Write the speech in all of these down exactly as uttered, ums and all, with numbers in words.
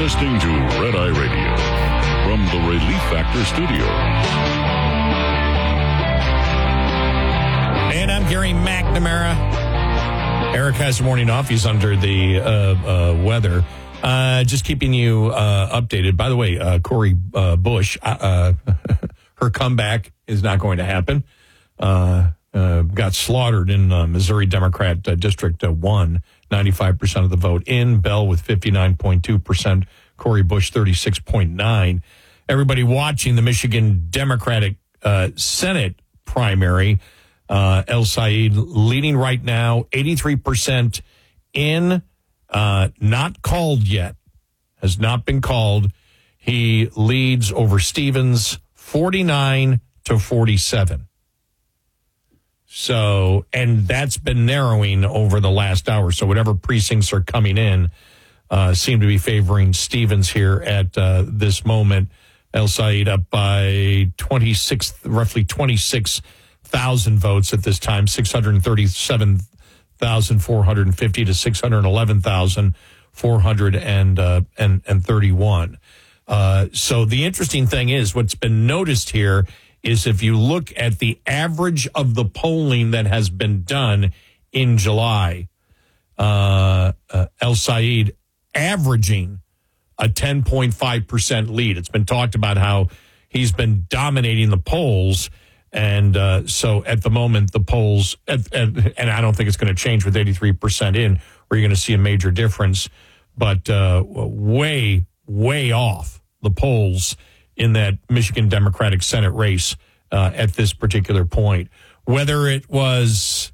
listening to Red Eye Radio from the Relief Factor Studios. And I'm Gary McNamara. Eric has the morning off. He's under the uh, uh, weather. Uh, just keeping you uh, updated. By the way, uh, Cori uh, Bush, uh, her comeback is not going to happen. Uh, uh, got slaughtered in uh, Missouri Democrat uh, District uh, one, ninety-five percent of the vote in. Bell with fifty-nine point two percent. Cori Bush, thirty-six point nine. Everybody watching the Michigan Democratic uh, Senate primary. Uh, El Said leading right now, eighty-three percent in, uh, not called yet, has not been called. He leads over Stevens, forty-nine to forty-seven. So, and that's been narrowing over the last hour. So whatever precincts are coming in uh, seem to be favoring Stevens here at uh, this moment. El Said up by twenty-six, roughly twenty-six thousand votes at this time, six hundred thirty-seven thousand four hundred fifty to six hundred eleven thousand four hundred thirty-one. Uh, so the interesting thing is what's been noticed here is if you look at the average of the polling that has been done in July, uh, uh, El Said averaging a ten point five percent lead. It's been talked about how he's been dominating the polls. And uh, so at the moment, the polls, at, at, and I don't think it's going to change with eighty-three percent in, where you're going to see a major difference, but uh, way, way off the polls in that Michigan Democratic Senate race uh, at this particular point. Whether it was,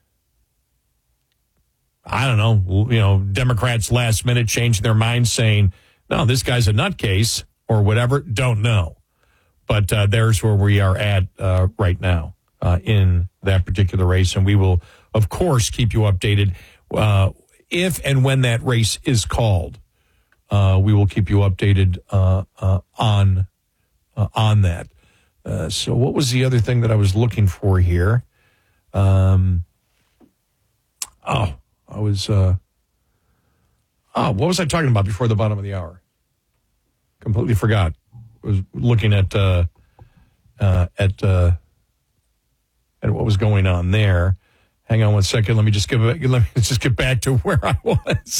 I don't know, you know, Democrats last minute changing their minds saying, no, this guy's a nutcase or whatever, don't know. But uh, there's where we are at uh, right now uh, in that particular race. And we will, of course, keep you updated uh, if and when that race is called. Uh, we will keep you updated uh, uh, on uh, on that. Uh, so what was the other thing that I was looking for here? Um, oh, I was... Uh, oh, what was I talking about before the bottom of the hour? Completely forgot. Was looking at uh, uh, at uh, at what was going on there. Hang on one second. Let me just give let me just get back to where I was.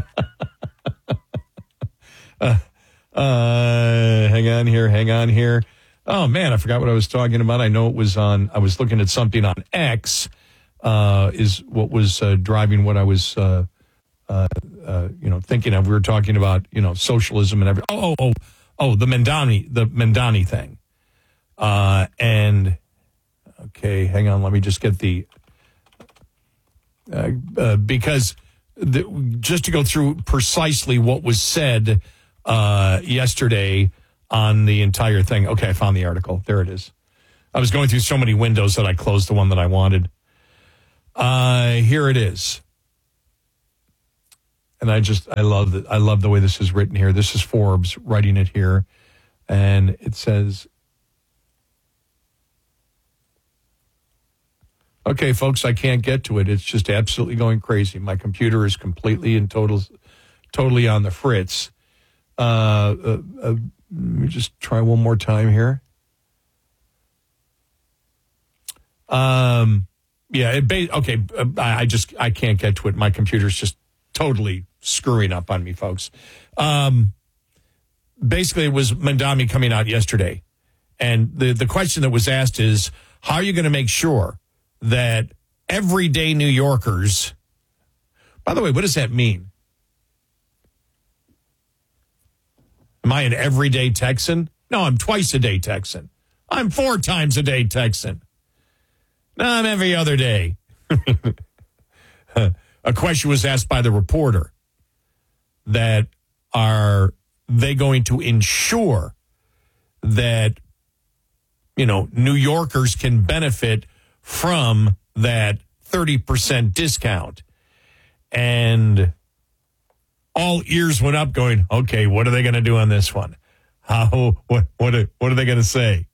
uh, uh, hang on here. Hang on here. Oh man, I forgot what I was talking about. I know it was on. I was looking at something on X. Uh, is what was uh, driving what I was uh, uh, uh, you know thinking of. We were talking about you know socialism and everything. Oh oh oh. Oh, the Mamdani, the Mamdani thing. Uh, and, okay, hang on, let me just get the, uh, uh, because the, just to go through precisely what was said uh, yesterday on the entire thing. Okay, I found the article. There it is. I was going through so many windows that I closed the one that I wanted. Uh, here it is. And I just, I love it. I love the way this is written here. This is Forbes writing it here. And it says, okay, folks, I can't get to it. It's just absolutely going crazy. My computer is completely and total, totally on the fritz. Uh, uh, uh, let me just try one more time here. Um, yeah, it ba- okay. Uh, I, I just, I can't get to it. My computer's just totally screwing up on me, folks. Um, basically, it was Mamdani coming out yesterday. And the, the question that was asked is, how are you going to make sure that everyday New Yorkers, by the way, what does that mean? Am I an everyday Texan? No, I'm twice a day Texan. I'm four times a day Texan. No, I'm every other day. A question was asked by the reporter that are they going to ensure that, you know, New Yorkers can benefit from that thirty percent discount? And all ears went up going, okay, what are they going to do on this one? How, what, what, are, what are they going to say?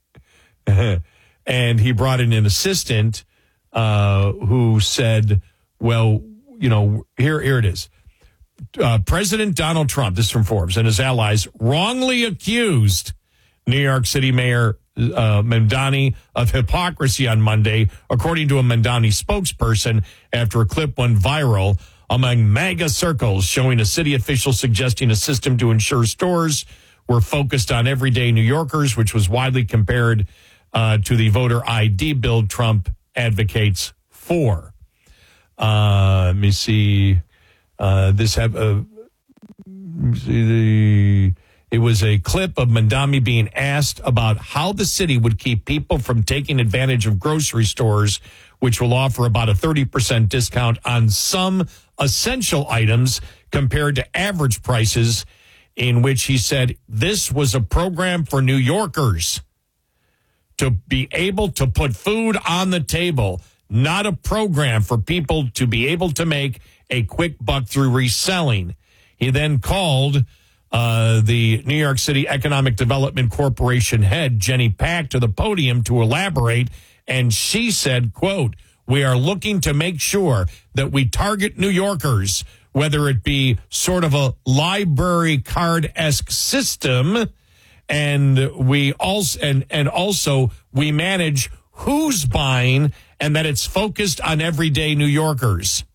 And he brought in an assistant uh, who said, well, you know, here, here it is. uh, President Donald Trump, this is from Forbes, and his allies wrongly accused New York City Mayor uh, Mamdani of hypocrisy on Monday, according to a Mamdani spokesperson, after a clip went viral among MAGA circles showing a city official suggesting a system to ensure stores were focused on everyday New Yorkers, which was widely compared uh, to the voter I D bill Trump advocates for. Uh, let me see. Uh, this have uh, let me see the. It was a clip of Mamdani being asked about how the city would keep people from taking advantage of grocery stores, which will offer about a thirty percent discount on some essential items compared to average prices, in which he said this was a program for New Yorkers to be able to put food on the table, not a program for people to be able to make a quick buck through reselling. He then called uh, the New York City Economic Development Corporation head, Jenny Pack, to the podium to elaborate, and she said, quote, "We are looking to make sure that we target New Yorkers, whether it be sort of a library card-esque system, and we also and, and also we manage who's buying, and that it's focused on everyday New Yorkers."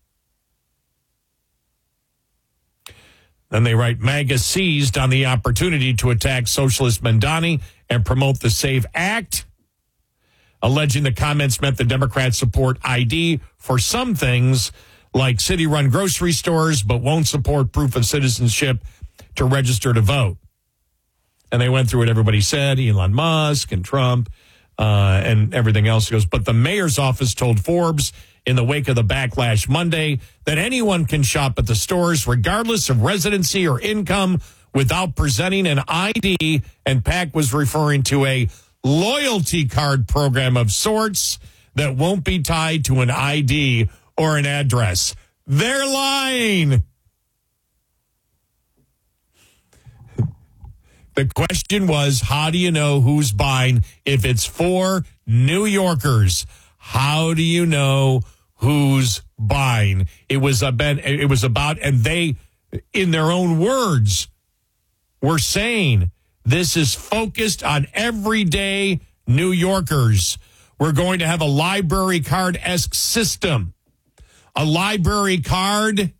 Then they write, MAGA seized on the opportunity to attack socialist Mamdani and promote the SAVE Act, alleging the comments meant the Democrats support I D for some things like city-run grocery stores, but won't support proof of citizenship to register to vote. And they went through what everybody said, Elon Musk and Trump uh, and everything else. He goes, but the mayor's office told Forbes in the wake of the backlash Monday that anyone can shop at the stores regardless of residency or income without presenting an I D, and Pack was referring to a loyalty card program of sorts that won't be tied to an I D or an address. They're lying. The question was, how do you know who's buying if it's for New Yorkers? How do you know who's buying? It was about, it was about, and they, in their own words, were saying this is focused on everyday New Yorkers. We're going to have a library card-esque system. A library card.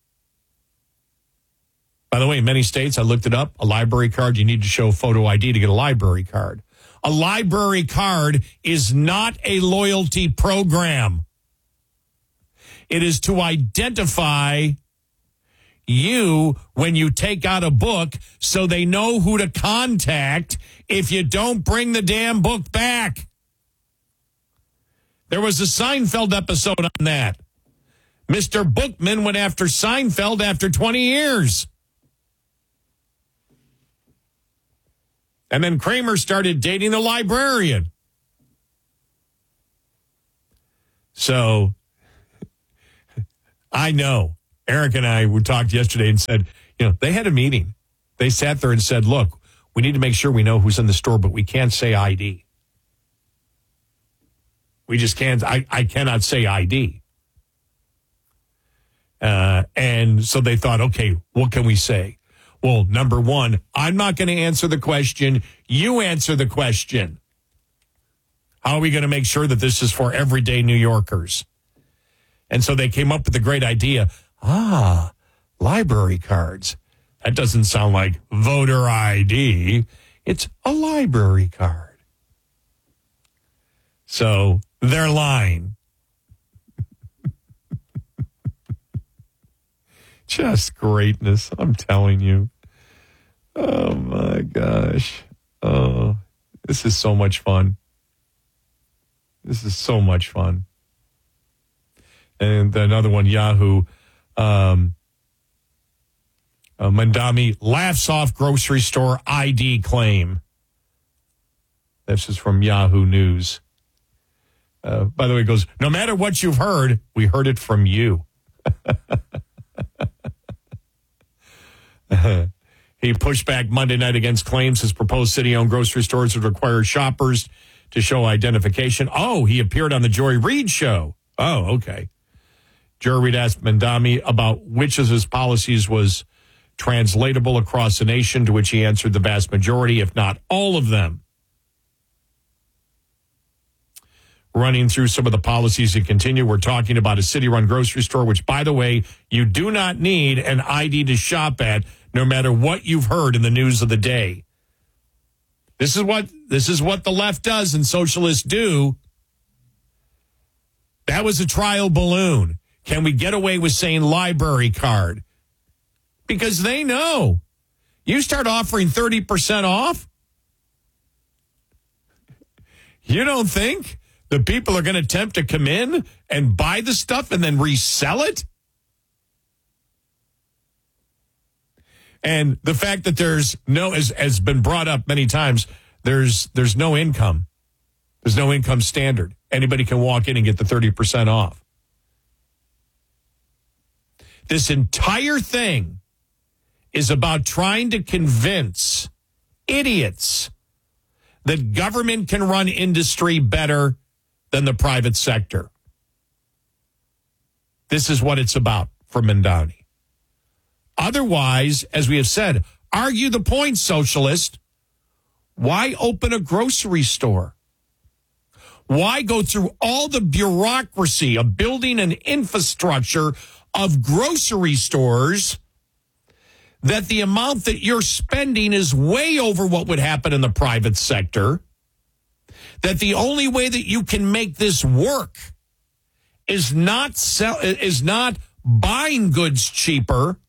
By the way, in many states, I looked it up, a library card, you need to show photo I D to get a library card. A library card is not a loyalty program. It is to identify you when you take out a book so they know who to contact if you don't bring the damn book back. There was a Seinfeld episode on that. Mister Bookman went after Seinfeld after twenty years. And then Kramer started dating the librarian. So I know. Eric and I we talked yesterday and said, you know, they had a meeting. They sat there and said, look, we need to make sure we know who's in the store, but we can't say I D. We just can't. I, I cannot say I D. Uh, and so they thought, okay, what can we say? Well, number one, I'm not going to answer the question. You answer the question. How are we going to make sure that this is for everyday New Yorkers? And so they came up with the great idea. Ah, library cards. That doesn't sound like voter I D. It's a library card. So they're lying. Just greatness, I'm telling you. Oh, my gosh. Oh, this is so much fun. This is so much fun. And another one, Yahoo. Um, uh, Mamdani laughs off grocery store I D claim. This is from Yahoo News. Uh, by the way, it goes, no matter what you've heard, we heard it from you. He pushed back Monday night against claims his proposed city-owned grocery stores would require shoppers to show identification. Oh, he appeared on the Joy Reid show. Oh, okay. Jerry Reed asked Mamdani about which of his policies was translatable across the nation, to which he answered the vast majority, if not all of them. Running through some of the policies that continue, we're talking about a city-run grocery store, which, by the way, you do not need an I D to shop at, no matter what you've heard in the news of the day. This is what this is what the left does and socialists do. That was a trial balloon. Can we get away with saying library card? Because they know. You start offering thirty percent off, you don't think the people are going to attempt to come in and buy the stuff and then resell it? And the fact that there's no, as has been brought up many times, there's there's no income. There's no income standard. Anybody can walk in and get the thirty percent off. This entire thing is about trying to convince idiots that government can run industry better than the private sector. This is what it's about for Mamdani. Otherwise, as we have said, argue the point, socialist. Why open a grocery store? Why go through all the bureaucracy of building an infrastructure of grocery stores that the amount that you're spending is way over what would happen in the private sector? That the only way that you can make this work is not sell, is not buying goods cheaper,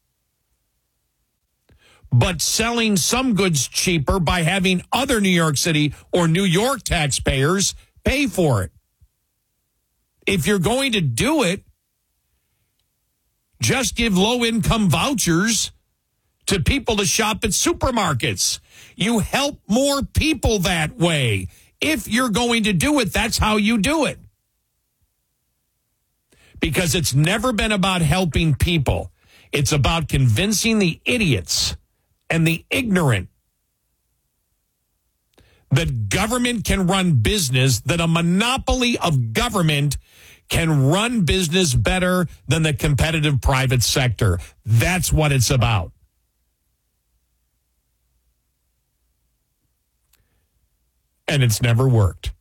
but selling some goods cheaper by having other New York City or New York taxpayers pay for it. If you're going to do it, just give low-income vouchers to people to shop at supermarkets. You help more people that way. If you're going to do it, that's how you do it. Because it's never been about helping people. It's about convincing the idiots and the ignorant that government can run business, that a monopoly of government can run business better than the competitive private sector. That's what it's about. And it's never worked.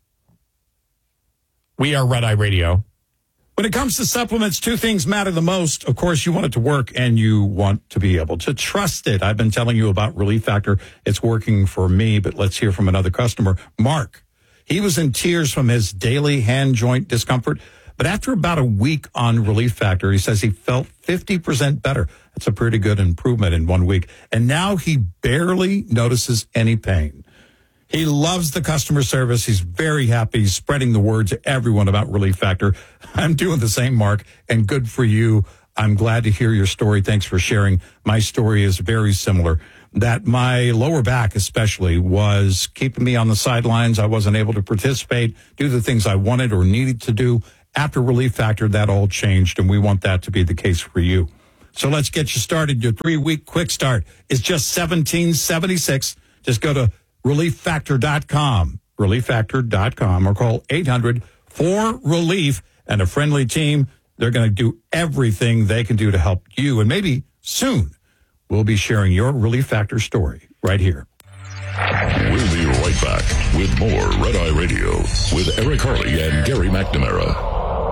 We are Red Eye Radio. When it comes to supplements, two things matter the most. Of course, you want it to work and you want to be able to trust it. I've been telling you about Relief Factor. It's working for me, but let's hear from another customer, Mark. He was in tears from his daily hand joint discomfort, but after about a week on Relief Factor, he says he felt fifty percent better. That's a pretty good improvement in one week. And now he barely notices any pain. He loves the customer service. He's very happy. He's spreading the word to everyone about Relief Factor. I'm doing the same, Mark, and good for you. I'm glad to hear your story. Thanks for sharing. My story is very similar. That my lower back especially was keeping me on the sidelines. I wasn't able to participate, do the things I wanted or needed to do. After Relief Factor, that all changed, and we want that to be the case for you. So let's get you started. Your three-week quick start is just seventeen seventy-six. Just go to relief factor dot com, relief factor dot com, or call eight hundred four relief, and a friendly team. They're going to do everything they can do to help you. And maybe soon we'll be sharing your Relief Factor story right here. We'll be right back with more Red Eye Radio with Eric Harley and Gary McNamara.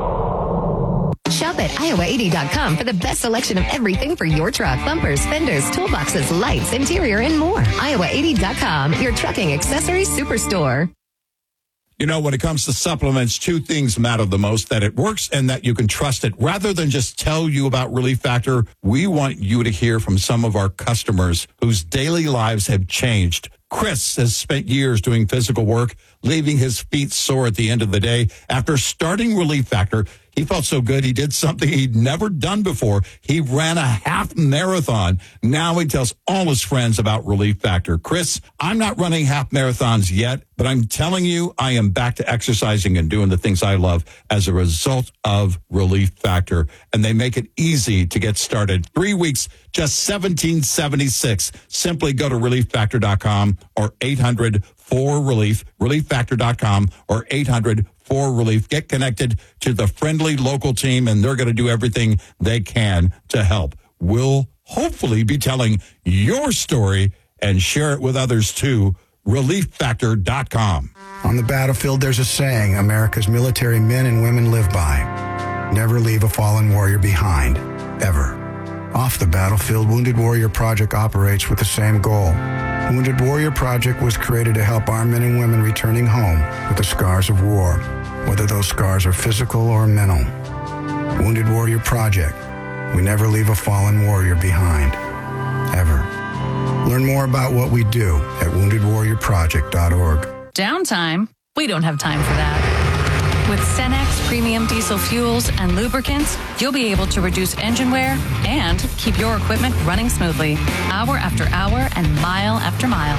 Shop at Iowa eighty dot com for the best selection of everything for your truck. Bumpers, fenders, toolboxes, lights, interior, and more. Iowa eighty dot com, your trucking accessories superstore. You know, when it comes to supplements, two things matter the most: that it works and that you can trust it. Rather than just tell you about Relief Factor, we want you to hear from some of our customers whose daily lives have changed. Chris has spent years doing physical work, leaving his feet sore at the end of the day. After starting Relief Factor, he felt so good, he did something he'd never done before. He ran a half marathon. Now he tells all his friends about Relief Factor. Chris, I'm not running half marathons yet, but I'm telling you, I am back to exercising and doing the things I love as a result of Relief Factor. And they make it easy to get started. Three weeks, just seventeen seventy-six. Simply go to relief factor dot com or eight hundred four relief, relief factor dot com or eight hundred for relief. Get connected to the friendly local team, and they're going to do everything they can to help. We'll hopefully be telling your story and share it with others too. relief factor dot com. On the battlefield, there's a saying America's military men and women live by. Never leave a fallen warrior behind, ever. Off the battlefield, Wounded Warrior Project operates with the same goal. Wounded Warrior Project was created to help our men and women returning home with the scars of war, whether those scars are physical or mental. Wounded Warrior Project. We never leave a fallen warrior behind, ever. Learn more about what we do at wounded warrior project dot org. Downtime? We don't have time for that. With Cenex Premium Diesel Fuels and Lubricants, you'll be able to reduce engine wear and keep your equipment running smoothly, hour after hour and mile after mile.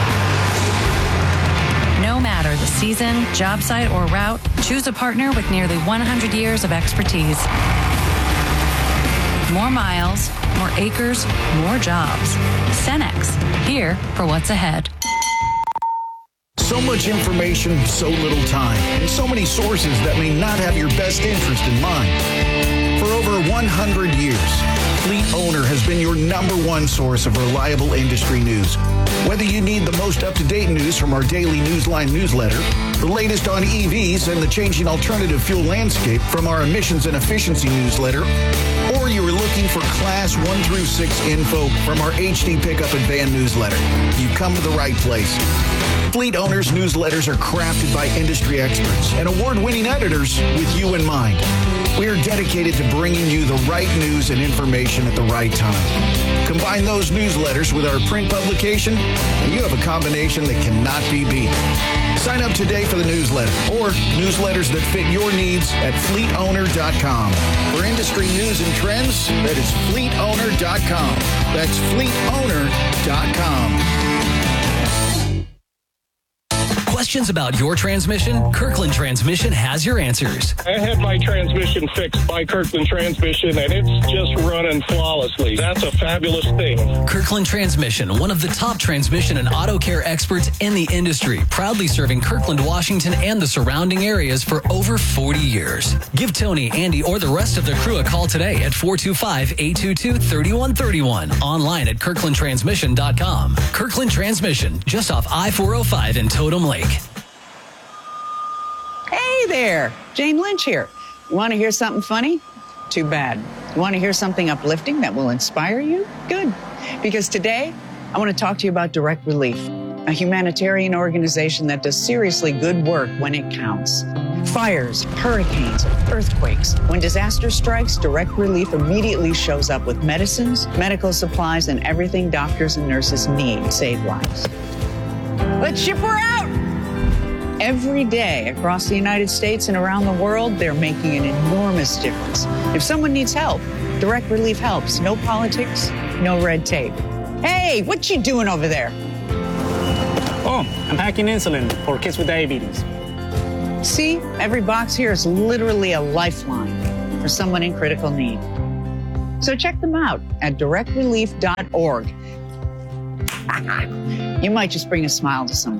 No matter the season, job site, or route, choose a partner with nearly one hundred years of expertise. More miles, more acres, more jobs. Cenex, here for what's ahead. So much information, so little time, and so many sources that may not have your best interest in mind. For over one hundred years, Fleet Owner has been your number one source of reliable industry news. Whether you need the most up-to-date news from our daily Newsline newsletter, the latest on E Vs and the changing alternative fuel landscape from our emissions and efficiency newsletter, or you are looking for Class one through six info from our H D Pickup and Van newsletter, you've come to the right place. Fleet Owners newsletters are crafted by industry experts and award-winning editors with you in mind. We are dedicated to bringing you the right news and information at the right time. Combine those newsletters with our print publication, and you have a combination that cannot be beat. Sign up today for the newsletter or newsletters that fit your needs at fleet owner dot com. For industry news and trends, that is fleet owner dot com. That's fleet owner dot com. Questions about your transmission? Kirkland Transmission has your answers. I had my transmission fixed by Kirkland Transmission, and it's just running flawlessly. That's a fabulous thing. Kirkland Transmission, one of the top transmission and auto care experts in the industry, proudly serving Kirkland, Washington, and the surrounding areas for over forty years. Give Tony, Andy, or the rest of the crew a call today at four two five, eight two two, three one three one. Online at kirkland transmission dot com. Kirkland Transmission, just off I four oh five in Totem Lake. Hey there, Jane Lynch here. You want to hear something funny? Too bad. You want to hear something uplifting that will inspire you? Good. Because today, I want to talk to you about Direct Relief, a humanitarian organization that does seriously good work when it counts. Fires, hurricanes, earthquakes. When disaster strikes, Direct Relief immediately shows up with medicines, medical supplies, and everything doctors and nurses need to save lives. Let's ship her out! Every day across the United States and around the world, they're making an enormous difference. If someone needs help, Direct Relief helps. No politics, no red tape. Hey, what you doing over there? Oh, I'm packing insulin for kids with diabetes. See, every box here is literally a lifeline for someone in critical need. So check them out at direct relief dot org. You might just bring a smile to someone.